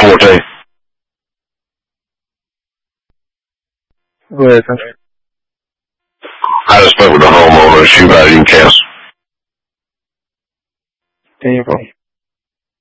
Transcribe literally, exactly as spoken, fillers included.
fourteen. Go ahead, Country. I just spoke with the homeowner. She about to cancel. Ten four.